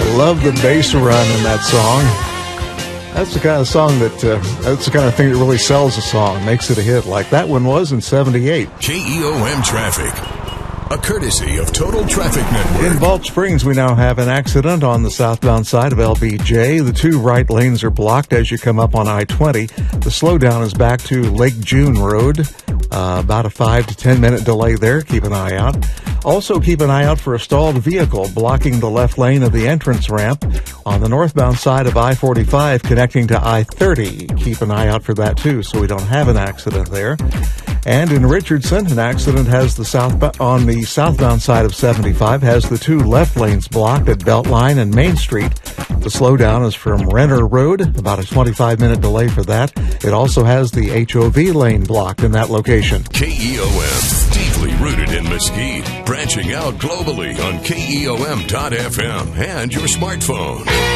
Love the bass run in that song. That's the kind of song that's the kind of thing that really sells a song, makes it a hit, like that one was in 78. KEOM Traffic, a courtesy of Total Traffic Network. In Balch Springs, we now have an accident on the southbound side of LBJ. The two right lanes are blocked as you come up on I-20. The slowdown is back to Lake June Road. About a 5 to 10 minute delay there. Keep an eye out. Also, keep an eye out for a stalled vehicle blocking the left lane of the entrance ramp on the northbound side of I-45 connecting to I-30. Keep an eye out for that, too, so we don't have an accident there. And in Richardson, an accident has on the southbound side of 75 has the two left lanes blocked at Beltline and Main Street. The slowdown is from Renner Road, about a 25-minute delay for that. It also has the HOV lane blocked in that location. KEOM, deeply rooted in Mesquite, branching out globally on KEOM.FM and your smartphone.